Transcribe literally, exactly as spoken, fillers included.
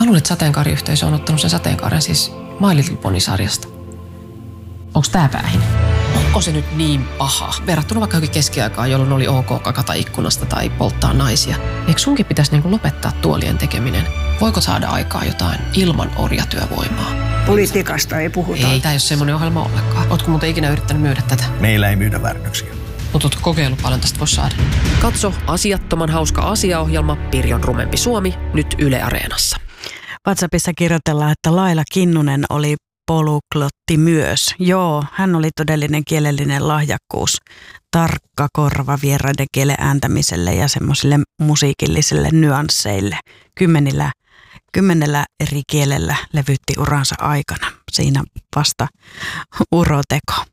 Mä luulen, että sateenkaariyhteisö on ottanut sen sateenkaaren siis My Little Pony-sarjasta. Onko tää päähin? Onko se nyt niin paha? Verrattuna vaikka johonkin keskiaikaan, jolloin oli ok kakata ikkunasta tai polttaa naisia. Eikö sunkin pitäisi niinku lopettaa tuolien tekeminen? Voiko saada aikaa jotain ilman orjatyövoimaa? Politiikasta ei puhuta. Ei, tää ei ole semmoinen ohjelma ollenkaan. Ootko muuten ikinä yrittänyt myydä tätä? Meillä ei myydä väärännöksiä. Mutta ootko kokeillut paljon tästä voisi saada? Katso asiattoman hauska asiaohjelma Pirjon rumempi Suomi nyt Yle Areenassa. WhatsAppissa kirjoitellaan, että Laila Kinnunen oli polyklotti myös. Joo, hän oli todellinen kielellinen lahjakkuus. Tarkka korva vieraiden kielen ääntämiselle ja semmoisille musiikillisille nyansseille. Kymmenillä, kymmenellä eri kielellä levytti uransa aikana. Siinä vasta uroteko.